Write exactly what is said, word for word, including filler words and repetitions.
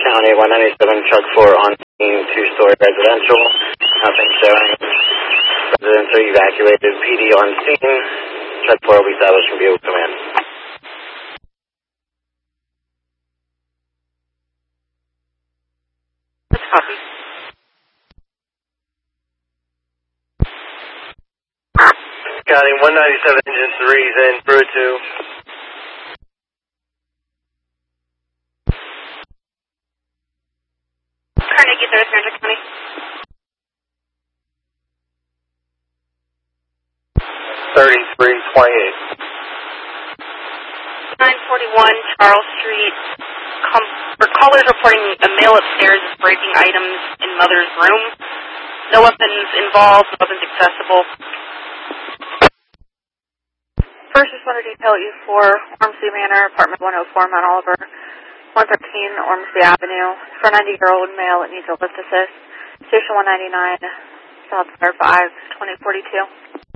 County, one ninety-seven, truck four on scene, two-story residential. Nothing showing. Residents are evacuated. P D on scene. Truck four will be established from vehicle command. Let's copy. County, one ninety-seven, engine three is in, through two. Carnegie, Third Ranger County. thirty-three twenty-eight. nine forty-one Charles Street. Com for callers reporting a male upstairs is breaking items in mother's room. No weapons involved, no weapons accessible. First responder detail E four, Ormsby Manor, apartment one oh four, Mount Oliver, one thirteen Ormsby Avenue, for a ninety-year-old male that needs a lift assist. Station one ninety-nine, South Star five, twenty forty-two.